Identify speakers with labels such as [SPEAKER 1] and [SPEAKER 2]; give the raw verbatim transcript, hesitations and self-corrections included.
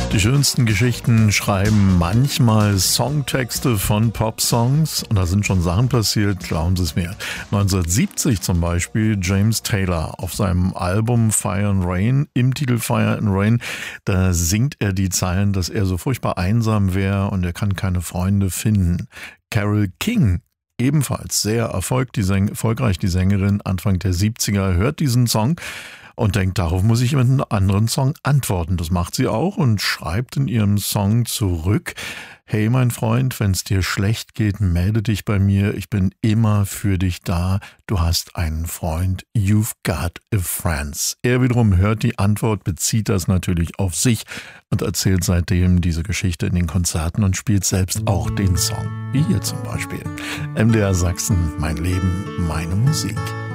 [SPEAKER 1] Die schönsten Geschichten schreiben manchmal Songtexte von Popsongs und da sind schon Sachen passiert, glauben Sie es mir. neunzehnhundertsiebzig zum Beispiel James Taylor auf seinem Album Fire and Rain, im Titel Fire and Rain, da singt er die Zeilen, dass er so furchtbar einsam wäre und er kann keine Freunde finden. Carole King, ebenfalls sehr erfolg, die Säng- erfolgreich die Sängerin Anfang der siebziger, hört diesen Song und denkt, darauf muss ich mit einem anderen Song antworten. Das macht sie auch und schreibt in ihrem Song zurück: Hey mein Freund, wenn's dir schlecht geht, melde dich bei mir. Ich bin immer für dich da. Du hast einen Freund. You've got a friend. Er wiederum hört die Antwort, bezieht das natürlich auf sich und erzählt seitdem diese Geschichte in den Konzerten und spielt selbst auch den Song. Wie hier zum Beispiel. M D R Sachsen, mein Leben, meine Musik.